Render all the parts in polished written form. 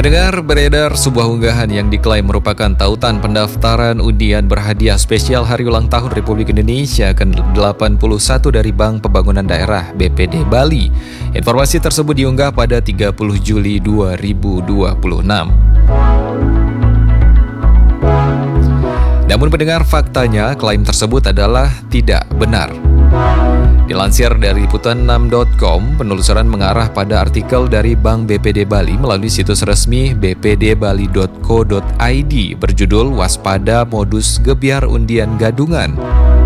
Pendengar, beredar sebuah unggahan yang diklaim merupakan tautan pendaftaran undian berhadiah spesial Hari Ulang Tahun Republik Indonesia ke-81 dari Bank Pembangunan Daerah BPD Bali. Informasi tersebut diunggah pada 30 Juli 2026. Namun pendengar, faktanya klaim tersebut adalah tidak benar. Dilansir dari liputan6.com, penelusuran mengarah pada artikel dari Bank BPD Bali melalui situs resmi bpdbali.co.id berjudul Waspada Modus Gebyar Undian Gadungan.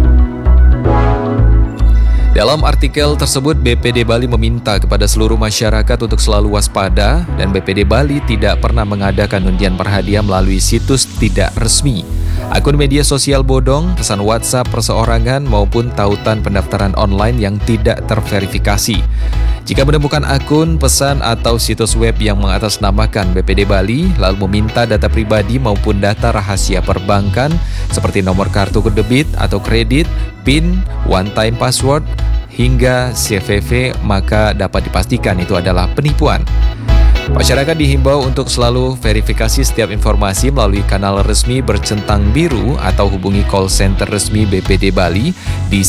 Dalam artikel tersebut, BPD Bali meminta kepada seluruh masyarakat untuk selalu waspada dan BPD Bali tidak pernah mengadakan undian berhadiah melalui situs tidak resmi, akun media sosial bodong, pesan WhatsApp perseorangan maupun tautan pendaftaran online yang tidak terverifikasi. Jika menemukan akun, pesan atau situs web yang mengatasnamakan BPD Bali lalu meminta data pribadi maupun data rahasia perbankan seperti nomor kartu debit atau kredit, PIN, one time password, hingga CVV, maka dapat dipastikan itu adalah penipuan. Masyarakat dihimbau untuk selalu verifikasi setiap informasi melalui kanal resmi bercentang biru atau hubungi call center resmi BPD Bali di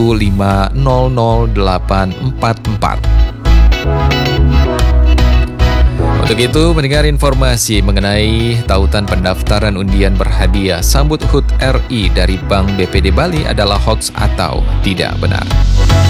1500844. Untuk itu, mendengar informasi mengenai tautan pendaftaran undian berhadiah sambut HUT RI dari Bank BPD Bali adalah hoax atau tidak benar.